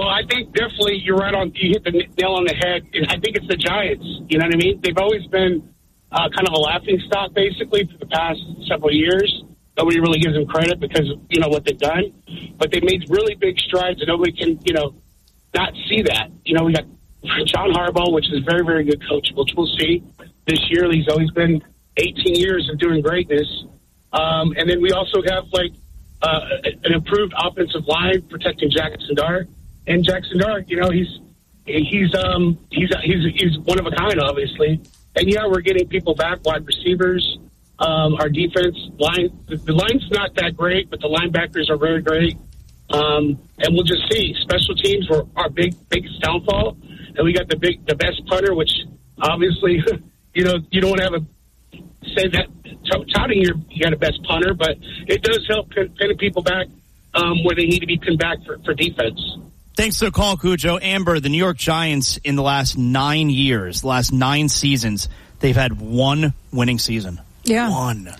Well, I think definitely you hit the nail on the head. I think it's the Giants. You know what I mean? They've always been kind of a laughing stock, basically, for the past several years. Nobody really gives them credit because of, what they've done. But they made really big strides, and nobody can, not see that. We got John Harbaugh, which is a very, very good coach, which we'll see this year. He's always been 18 years of doing greatness. And then we also have, an improved offensive line protecting Jackson Dart. And Jackson Dart, he's one of a kind, obviously. And we're getting people back, wide receivers. Our defense line, the line's not that great, but the linebackers are very great. And we'll just see. Special teams were our biggest downfall, and we got the best punter, which obviously, you don't want to say that touting you got a best punter, but it does help pinning people back where they need to be pinned back for defense. Thanks for the call, Cujo. Amber, the New York Giants in the last 9 years, the last 9 seasons, they've had one winning season. Yeah. One.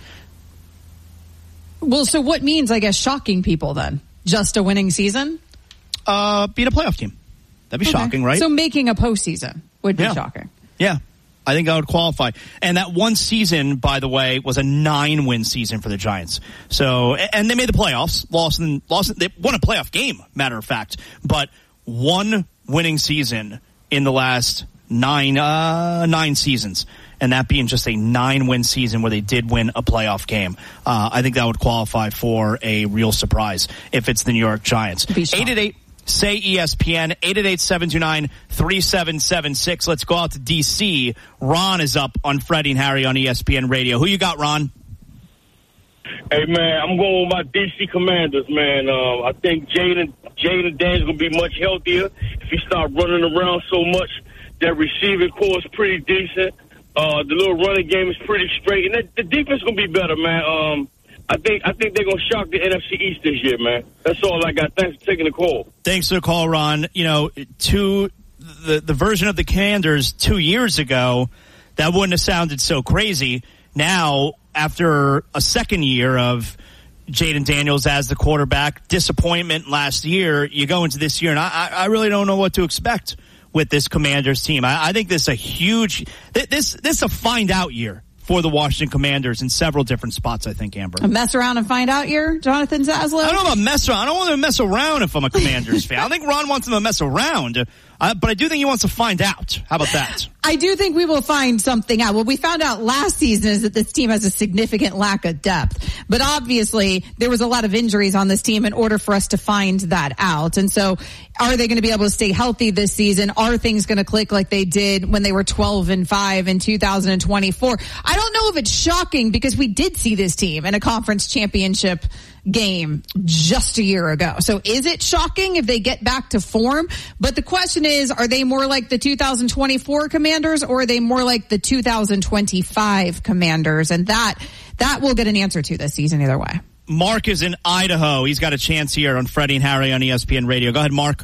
Well, so what means, I guess, shocking people then? Just a winning season? Being a playoff team. That'd be shocking, right? So making a postseason would be shocking. Yeah. I think I would qualify. And that one season, by the way, was a 9-win season for the Giants. So, and they made the playoffs, lost. They won a playoff game, matter of fact, but one winning season in the last nine seasons. And that being just a 9-win season where they did win a playoff game. I think that would qualify for a real surprise if it's the New York Giants. 888 Say ESPN, 888-729-3776. Let's go out to D.C. Ron is up on Freddie and Harry on ESPN Radio. Who you got, Ron? Hey, man, I'm going with my D.C. Commanders, man. I think Jaden Daniels going to be much healthier if he start running around so much. Their receiving core is pretty decent. The little running game is pretty straight. And the defense going to be better, man. I think they're going to shock the NFC East this year, man. That's all I got. Thanks for taking the call. Thanks for the call, Ron. The version of the Commanders 2 years ago, that wouldn't have sounded so crazy. Now, after a second year of Jaden Daniels as the quarterback, disappointment last year, you go into this year, and I really don't know what to expect with this Commanders team. I think this is a huge – this is a find-out year for the Washington Commanders in several different spots, I think, Amber. A mess around and find out year, Jonathan Zaslow? I don't know about mess around. I don't want them to mess around if I'm a Commanders fan. I don't think Ron wants them to mess around, but I do think he wants to find out. How about that? I do think we will find something out. What we found out last season is that this team has a significant lack of depth. But obviously, there was a lot of injuries on this team in order for us to find that out. And so, are they going to be able to stay healthy this season? Are things going to click like they did when they were 12-5 in 2024? I don't know if it's shocking because we did see this team in a conference championship game just a year ago. So is it shocking if they get back to form? But the question is, are they more like the 2024 Commanders or are they more like the 2025 Commanders? And that we'll get an answer to this season either way. Mark is in Idaho. He's got a chance here on Freddie and Harry on ESPN Radio. Go ahead, Mark.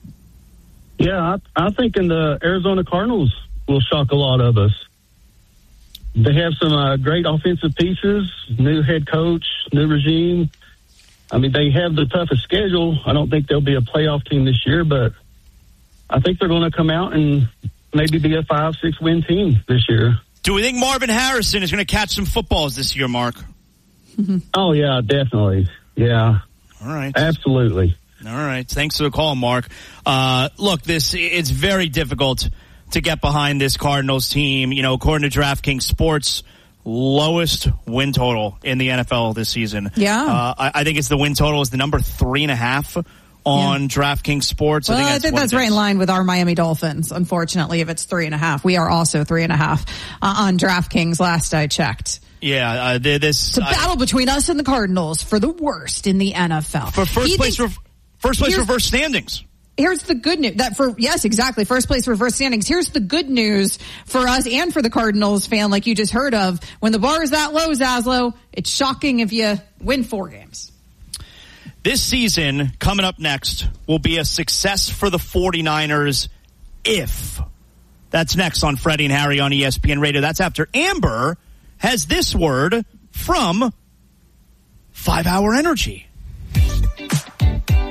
Yeah, I think the Arizona Cardinals will shock a lot of us. They have some great offensive pieces, new head coach, new regime. I mean, they have the toughest schedule. I don't think they'll be a playoff team this year, but I think they're going to come out and maybe be a 5-6 win team this year. Do we think Marvin Harrison is going to catch some footballs this year, Mark? Oh, yeah, definitely. Yeah. All right. Absolutely. All right. Thanks for the call, Mark. Look, it's very difficult to get behind this Cardinals team. According to DraftKings Sports, lowest win total in the NFL this season. Yeah. I think it's the win total is the number 3.5 on DraftKings Sports. Well, I think that's right in line with our Miami Dolphins. Unfortunately, if it's 3.5, we are also 3.5 on DraftKings last I checked. Yeah, it's a battle between us and the Cardinals for the worst in the NFL. For first place reverse standings. Here's the good news. Yes, exactly. First place reverse standings. Here's the good news for us and for the Cardinals fan like you just heard of. When the bar is that low, Zaslow, it's shocking if you win 4 games. This season, coming up next, will be a success for the 49ers if. That's next on Freddie and Harry on ESPN Radio. That's after Amber has this word from 5 Hour Energy.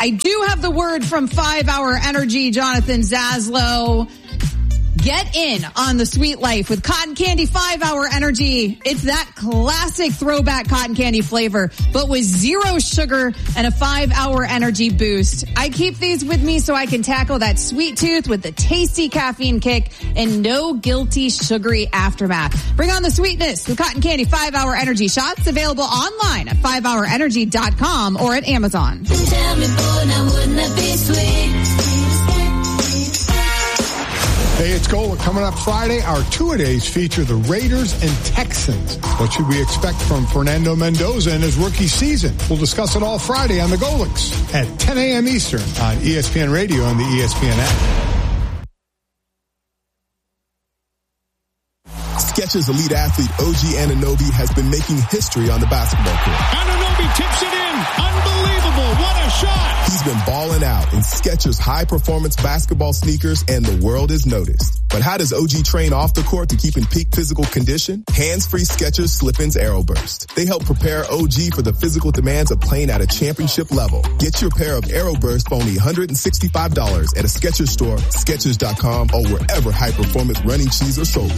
I do have the word from 5 Hour Energy, Jonathan Zaslow. Get in on the sweet life with Cotton Candy 5 Hour Energy. It's that classic throwback cotton candy flavor, but with 0 sugar and a 5 Hour Energy boost. I keep these with me so I can tackle that sweet tooth with the tasty caffeine kick and no guilty sugary aftermath. Bring on the sweetness with Cotton Candy 5 Hour Energy shots, available online at 5hourenergy.com or at Amazon. Tell me, boy, now wouldn't that be sweet? Hey, it's Gola. Coming up Friday, our two-a-days feature the Raiders and Texans. What should we expect from Fernando Mendoza in his rookie season? We'll discuss it all Friday on the Golics at 10 a.m. Eastern on ESPN Radio and the ESPN app. Skechers elite athlete OG Anunoby has been making history on the basketball court. Anunoby tips it in. Unbelievable. What a shot. He's been balling out in Skechers high-performance basketball sneakers, and the world has noticed. But how does OG train off the court to keep in peak physical condition? Hands-free Skechers Slip-ins Aeroburst. They help prepare OG for the physical demands of playing at a championship level. Get your pair of Aeroburst for only $165 at a Skechers store, Skechers.com, or wherever high-performance running shoes are sold.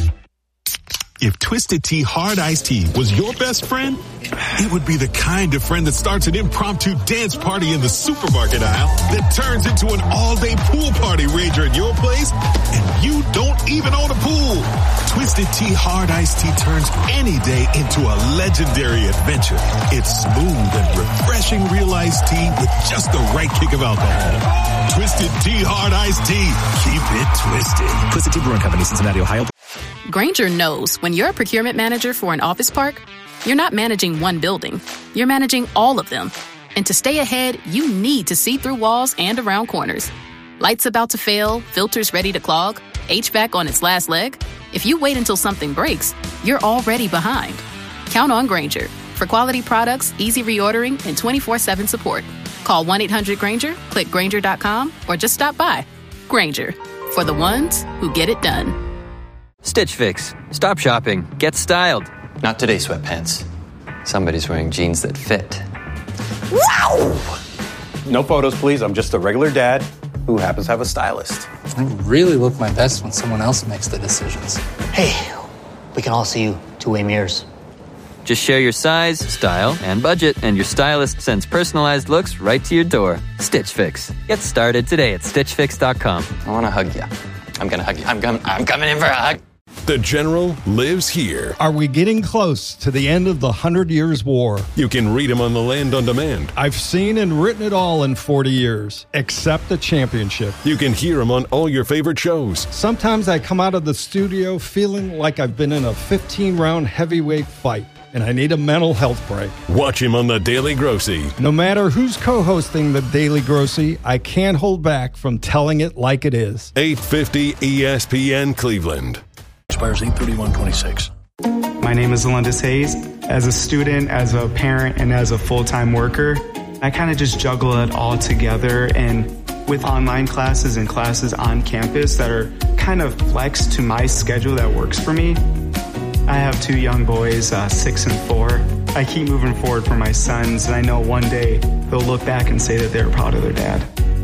If Twisted Tea Hard Iced Tea was your best friend, it would be the kind of friend that starts an impromptu dance party in the supermarket aisle that turns into an all-day pool party rager at your place, and you don't even own a pool. Twisted Tea Hard Iced Tea turns any day into a legendary adventure. It's smooth and refreshing real iced tea with just the right kick of alcohol. Twisted Tea Hard Iced Tea. Keep it twisted. Twisted Tea Brewing Company, Cincinnati, Ohio. Grainger knows when you're a procurement manager for an office park, you're not managing one building. You're managing all of them. And to stay ahead, you need to see through walls and around corners. Lights about to fail, filters ready to clog, HVAC on its last leg. If you wait until something breaks, you're already behind. Count on Grainger for quality products, easy reordering, and 24/7 support. Call 1-800-GRAINGER, click Grainger.com, or just stop by. Grainger, for the ones who get it done. Stitch Fix. Stop shopping. Get styled. Not today, sweatpants. Somebody's wearing jeans that fit. Wow! No photos, please. I'm just a regular dad who happens to have a stylist. I really look my best when someone else makes the decisions. Hey, we can all see you two-way mirrors. Just share your size, style, and budget, and your stylist sends personalized looks right to your door. Stitch Fix. Get started today at StitchFix.com. I want to hug you. I'm going to hug you. I'm coming in for a hug. The General lives here. Are we getting close to the end of the 100 Years' War? You can read him on the Land on Demand. I've seen and written it all in 40 years, except the championship. You can hear him on all your favorite shows. Sometimes I come out of the studio feeling like I've been in a 15-round heavyweight fight, and I need a mental health break. Watch him on The Daily Grossy. No matter who's co-hosting The Daily Grossy, I can't hold back from telling it like it is. 850 ESPN Cleveland. Expires 8/31/26. My name is Alundis Hayes. As a student, as a parent, and as a full-time worker, I kind of just juggle it all together. And with online classes and classes on campus that are kind of flexed to my schedule that works for me, I have two young boys, 6 and 4. I keep moving forward for my sons, and I know one day they'll look back and say that they're proud of their dad.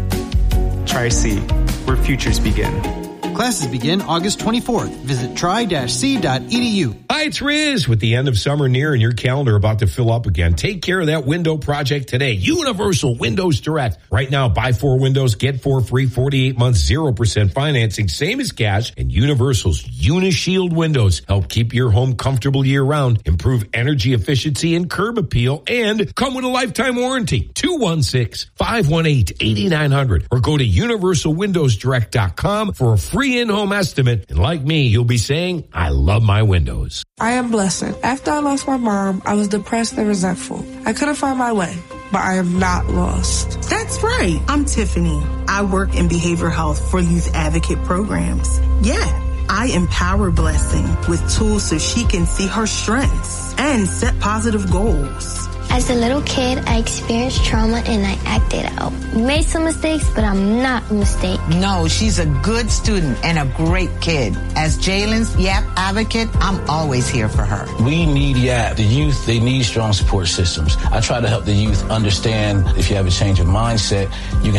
Tri-C, where futures begin. Classes begin August 24th. Visit tri-c.edu. Hi, it's Riz. With the end of summer near and your calendar about to fill up again, take care of that window project today. Universal Windows Direct. Right now, buy 4 windows, get 4 free, 48 months, 0% financing, same as cash. And Universal's Unishield windows help keep your home comfortable year-round, improve energy efficiency and curb appeal, and come with a lifetime warranty. 216-518-8900 or go to universalwindowsdirect.com for a free in-home estimate. And like me, you'll be saying, I love my windows. I am Blessing. After I lost my mom, I was depressed and resentful. I couldn't find my way, but I am not lost. That's right. I'm Tiffany. I work in behavioral health for youth advocate programs. Yeah, I empower Blessing with tools so she can see her strengths and set positive goals. As a little kid, I experienced trauma and I acted out. Made some mistakes, but I'm not a mistake. No, she's a good student and a great kid. As Jalen's YAP advocate, I'm always here for her. We need YAP. The youth, they need strong support systems. I try to help the youth understand if you have a change of mindset, you can